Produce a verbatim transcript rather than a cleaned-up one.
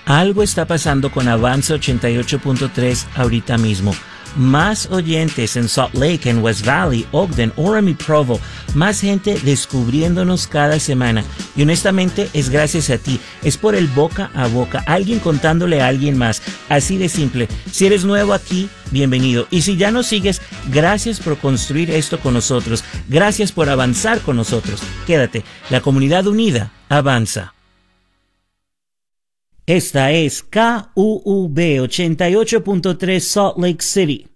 Algo está pasando con Avanza ochenta y ocho punto tres ahorita mismo. Más oyentes en Salt Lake, en West Valley, Ogden, Orem y Provo. Más gente descubriéndonos cada semana. Y honestamente es gracias a ti. Es por el boca a boca. Alguien contándole a alguien más. Así de simple. Si eres nuevo aquí, bienvenido. Y si ya nos sigues, gracias por construir esto con nosotros. Gracias por avanzar con nosotros. Quédate. La comunidad unida avanza. Esta es K U U B ochenta y ocho punto tres Salt Lake City.